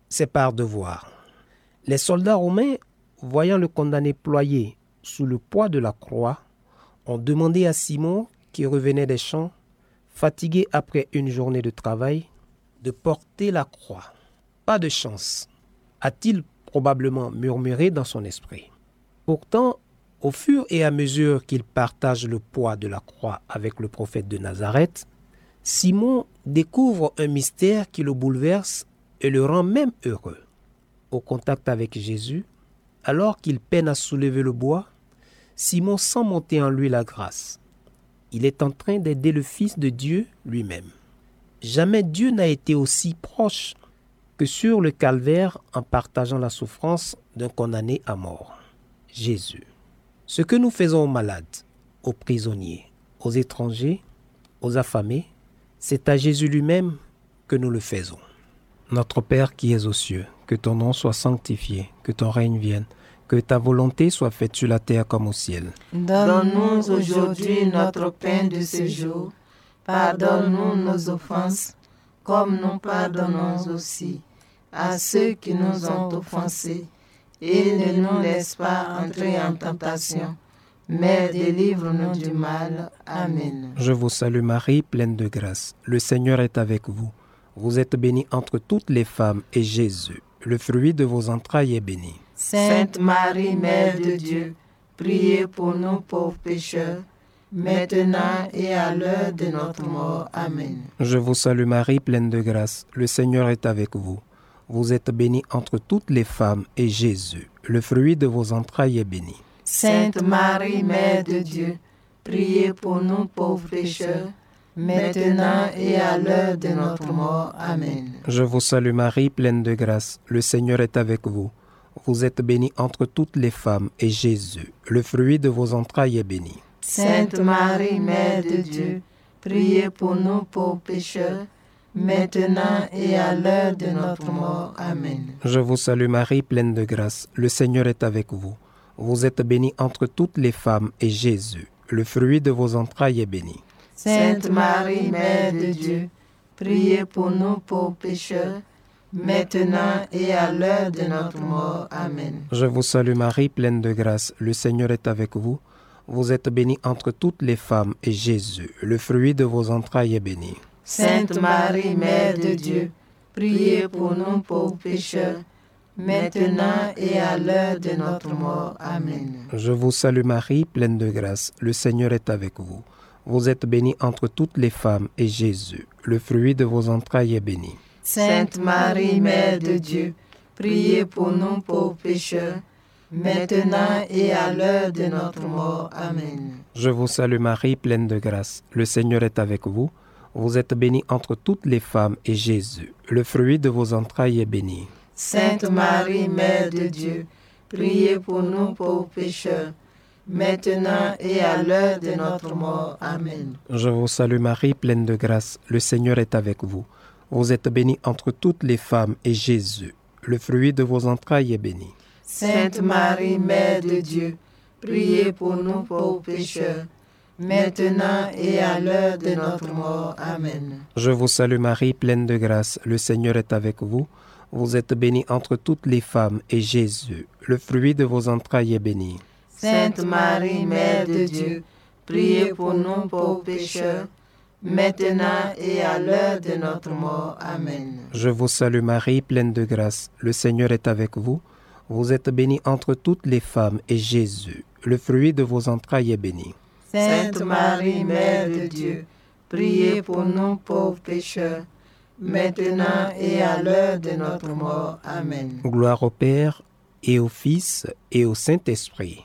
c'est par devoir. Les soldats romains, voyant le condamné ployé sous le poids de la croix, ont demandé à Simon, qui revenait des champs, fatigué après une journée de travail, de porter la croix. Pas de chance, a-t-il probablement murmuré dans son esprit. Pourtant, au fur et à mesure qu'il partage le poids de la croix avec le prophète de Nazareth, Simon découvre un mystère qui le bouleverse et le rend même heureux. Au contact avec Jésus, alors qu'il peine à soulever le bois, Simon sent monter en lui la grâce. Il est en train d'aider le Fils de Dieu lui-même. Jamais Dieu n'a été aussi proche que sur le calvaire en partageant la souffrance d'un condamné à mort, Jésus. Ce que nous faisons aux malades, aux prisonniers, aux étrangers, aux affamés, c'est à Jésus lui-même que nous le faisons. Notre Père qui es aux cieux, que ton nom soit sanctifié, que ton règne vienne, que ta volonté soit faite sur la terre comme au ciel. Donne-nous aujourd'hui notre pain de ce jour. Pardonne-nous nos offenses, comme nous pardonnons aussi à ceux qui nous ont offensés. Et ne nous laisse pas entrer en tentation, mais délivre-nous du mal. Amen. Je vous salue Marie, pleine de grâce. Le Seigneur est avec vous. Vous êtes bénie entre toutes les femmes, et Jésus, le fruit de vos entrailles, est béni. Sainte Marie, Mère de Dieu, priez pour nous pauvres pécheurs, maintenant et à l'heure de notre mort. Amen. Je vous salue Marie, pleine de grâce. Le Seigneur est avec vous. Vous êtes bénie entre toutes les femmes, et Jésus, le fruit de vos entrailles, est béni. Sainte Marie, Mère de Dieu, priez pour nous pauvres pécheurs, maintenant et à l'heure de notre mort. Amen. Je vous salue Marie, pleine de grâce. Le Seigneur est avec vous. Vous êtes bénie entre toutes les femmes, et Jésus, le fruit de vos entrailles, est béni. Sainte Marie, Mère de Dieu, priez pour nous pauvres pécheurs, maintenant et à l'heure de notre mort. Amen. Je vous salue Marie, pleine de grâce. Le Seigneur est avec vous. Vous êtes bénie entre toutes les femmes, et Jésus, le fruit de vos entrailles, est béni. Sainte Marie, Mère de Dieu, priez pour nous pauvres pécheurs, maintenant et à l'heure de notre mort. Amen. Je vous salue Marie, pleine de grâce. Le Seigneur est avec vous. Vous êtes bénie entre toutes les femmes, et Jésus, le fruit de vos entrailles, est béni. Sainte Marie, Mère de Dieu, priez pour nous pauvres pécheurs, maintenant et à l'heure de notre mort. Amen. Je vous salue Marie, pleine de grâce. Le Seigneur est avec vous. Vous êtes bénie entre toutes les femmes, et Jésus, le fruit de vos entrailles, est béni. Sainte Marie, Mère de Dieu, priez pour nous pauvres pécheurs, maintenant et à l'heure de notre mort. Amen. Je vous salue Marie, pleine de grâce. Le Seigneur est avec vous. Vous êtes bénie entre toutes les femmes, et Jésus, le fruit de vos entrailles, est béni. Sainte Marie, Mère de Dieu, priez pour nous pauvres pécheurs, maintenant et à l'heure de notre mort. Amen. Je vous salue Marie, pleine de grâce. Le Seigneur est avec vous. Vous êtes bénie entre toutes les femmes, et Jésus, le fruit de vos entrailles, est béni. Sainte Marie, Mère de Dieu, priez pour nous pauvres pécheurs, maintenant et à l'heure de notre mort. Amen. Je vous salue Marie, pleine de grâce. Le Seigneur est avec vous. Vous êtes bénie entre toutes les femmes, et Jésus, le fruit de vos entrailles, est béni. Sainte Marie, Mère de Dieu, priez pour nous pauvres pécheurs, maintenant et à l'heure de notre mort. Amen. Je vous salue Marie, pleine de grâce. Le Seigneur est avec vous. Vous êtes bénie entre toutes les femmes, et Jésus, le fruit de vos entrailles, est béni. Sainte Marie, Mère de Dieu, priez pour nous pauvres pécheurs, maintenant et à l'heure de notre mort. Amen. Gloire au Père, et au Fils, et au Saint-Esprit.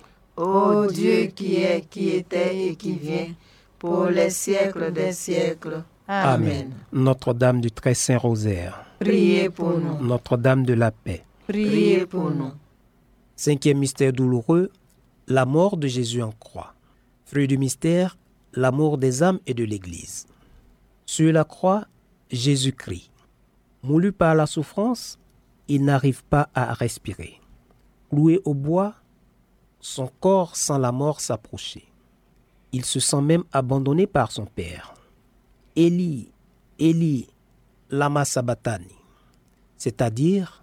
Ô Dieu qui est, qui était et qui vient, pour les siècles des siècles. Amen. Notre-Dame du très saint rosaire. Priez pour nous. Notre-Dame de la paix. Priez pour nous. Cinquième mystère douloureux, la mort de Jésus en croix. Fruit du mystère, l'amour des âmes et de l'Église. Sur la croix, Jésus crie. Moulu par la souffrance, il n'arrive pas à respirer. Cloué au bois, son corps sent la mort s'approcher. Il se sent même abandonné par son Père. Élie, Élie, lama sabachthani, c'est-à-dire